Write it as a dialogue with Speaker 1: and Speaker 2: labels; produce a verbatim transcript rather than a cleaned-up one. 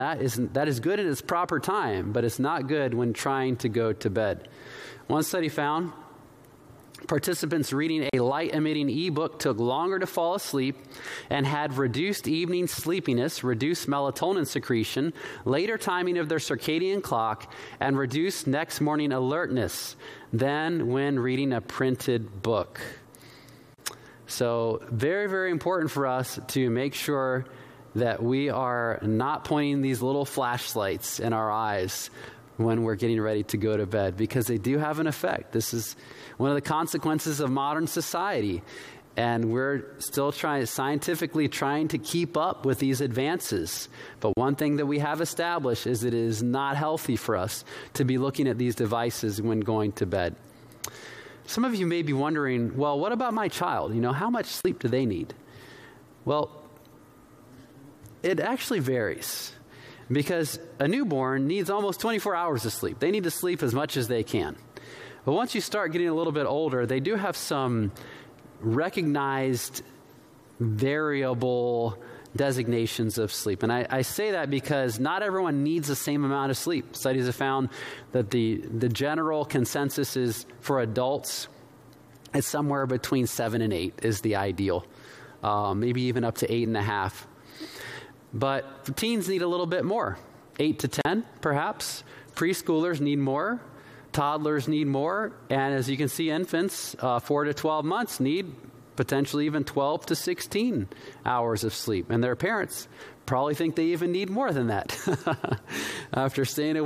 Speaker 1: That is, that is good in its proper time, but it's not good when trying to go to bed. One study found participants reading a light-emitting e-book took longer to fall asleep and had reduced evening sleepiness, reduced melatonin secretion, later timing of their circadian clock, and reduced next morning alertness than when reading a printed book. So very, very important for us to make sure that we are not pointing these little flashlights in our eyes when we're getting ready to go to bed, because they do have an effect. This is one of the consequences of modern society, and we're still trying, scientifically trying to keep up with these advances. But one thing that we have established is that it is not healthy for us to be looking at these devices when going to bed. Some of you may be wondering, well, what about my child? You know, how much sleep do they need? Well, it actually varies, because a newborn needs almost twenty-four hours of sleep. They need to sleep as much as they can. But once you start getting a little bit older, they do have some recognized variable designations of sleep. And I, I say that because not everyone needs the same amount of sleep. Studies have found that the, the general consensus is for adults, it's somewhere between seven and eight is the ideal, uh, maybe even up to eight and a half. But teens need a little bit more, eight to ten perhaps. Preschoolers need more. Toddlers need more. And as you can see, infants, uh, four to twelve months need potentially even twelve to sixteen hours of sleep. And their parents probably think they even need more than that after staying awake